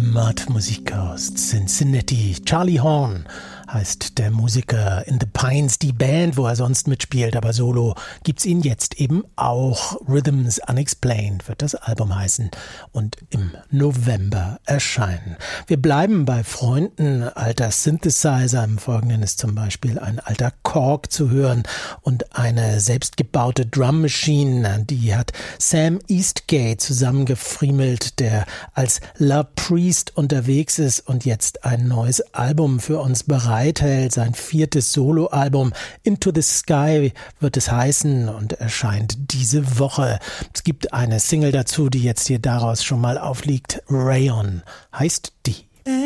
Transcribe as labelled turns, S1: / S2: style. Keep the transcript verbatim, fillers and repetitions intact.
S1: Heimatmusik aus Cincinnati. Charlie Horn heißt der Musiker, in The Pines die Band, wo er sonst mitspielt, aber solo gibt's ihn jetzt eben auch. Rhythms Unexplained wird das Album heißen und im November erscheinen. Wir bleiben bei Freunden alter Synthesizer. Im Folgenden ist zum Beispiel ein alter Korg zu hören und eine selbstgebaute Drum Machine, die hat Sam Eastgate zusammengefriemelt, der als La Priest unterwegs ist und jetzt ein neues Album für uns bereithält. Sein viertes Soloalbum Into the Sky wird es heißen und erscheint diese Woche. Es gibt eine Single dazu, die jetzt hier daraus schon mal aufliegt. Rayon heißt die.